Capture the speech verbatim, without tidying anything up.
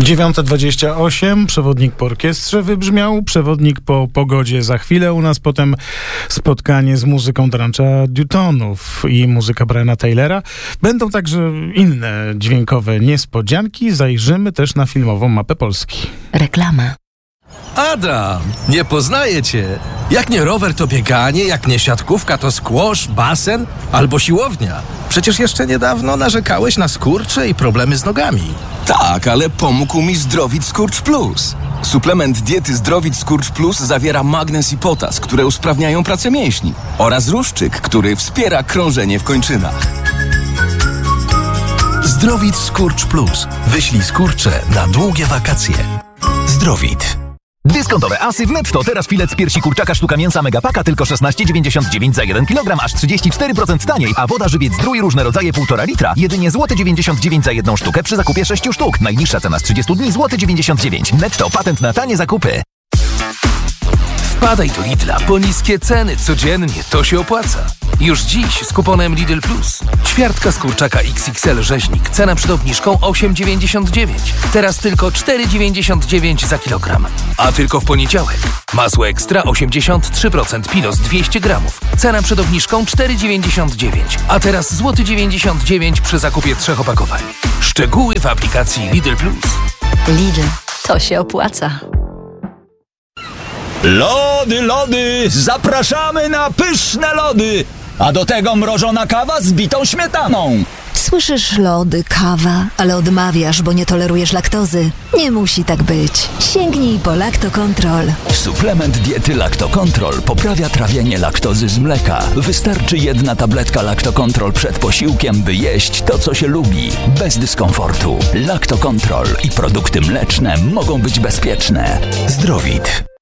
dziewiąta dwadzieścia osiem, przewodnik po orkiestrze wybrzmiał, przewodnik po pogodzie za chwilę, u nas potem spotkanie z muzyką Trencha Duttonów i muzyka Briana Taylora. Będą także inne dźwiękowe niespodzianki, zajrzymy też na filmową mapę Polski. Reklama. Adam, nie poznaję cię. Jak nie rower, to bieganie, jak nie siatkówka, to squash, basen albo siłownia. Przecież jeszcze niedawno narzekałeś na skurcze i problemy z nogami. Tak, ale pomógł mi Zdrowit Skurcz Plus. Suplement diety Zdrowit Skurcz Plus zawiera magnez i potas, które usprawniają pracę mięśni, oraz ruszczyk, który wspiera krążenie w kończynach. Zdrowit Skurcz Plus. Wyślij skurcze na długie wakacje. Zdrowit. Dyskontowe asy w Netto. Teraz filet z piersi kurczaka sztuka mięsa Megapaka tylko szesnaście dziewięćdziesiąt dziewięć za jeden kilogram, aż trzydzieści cztery procent taniej, a woda żywiec Zdrój różne rodzaje półtora litra jedynie złoty dziewięćdziesiąt dziewięć za jedną sztukę przy zakupie sześciu sztuk. Najniższa cena z trzydziestu dni złoty dziewięćdziesiąt dziewięć. Netto, patent na tanie zakupy. Wpadaj do Lidla, po niskie ceny codziennie, to się opłaca. Już dziś z kuponem Lidl Plus. Ćwiartka z kurczaka X X L rzeźnik, cena przed obniżką osiem dziewięćdziesiąt dziewięć. Teraz tylko cztery dziewięćdziesiąt dziewięć za kilogram. A tylko w poniedziałek. Masło ekstra osiemdziesiąt trzy procent Pilos dwieście gramów. Cena przed obniżką cztery dziewięćdziesiąt dziewięć. A teraz złoty dziewięćdziesiąt dziewięć przy zakupie trzech opakowań. Szczegóły w aplikacji Lidl Plus. Lidl, to się opłaca. Lody, lody! Zapraszamy na pyszne lody! A do tego mrożona kawa z bitą śmietaną. Słyszysz lody, kawa, ale odmawiasz, bo nie tolerujesz laktozy. Nie musi tak być. Sięgnij po Lactocontrol. Suplement diety Lactocontrol poprawia trawienie laktozy z mleka. Wystarczy jedna tabletka Lactocontrol przed posiłkiem, by jeść to, co się lubi. Bez dyskomfortu. Lactocontrol i produkty mleczne mogą być bezpieczne. Zdrowit.